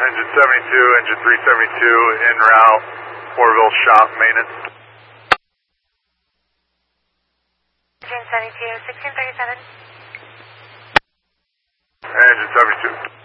Engine 72, engine 372, en route, Orville shop maintenance. Engine 72, 1637. Engine 72.